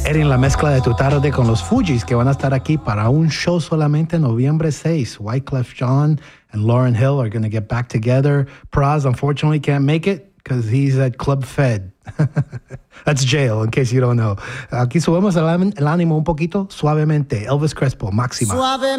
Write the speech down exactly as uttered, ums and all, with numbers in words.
Erin, la mezcla de tu tarde con los Fugees, que van a estar aquí para un show solamente noviembre seis. Wyclef Jean and Lauryn Hill are going to get back together. Praz, unfortunately, can't make it because he's at Club Fed. That's jail, in case you don't know. Aquí subimos el, el ánimo un poquito, suavemente. Elvis Crespo, Máxima. Suave.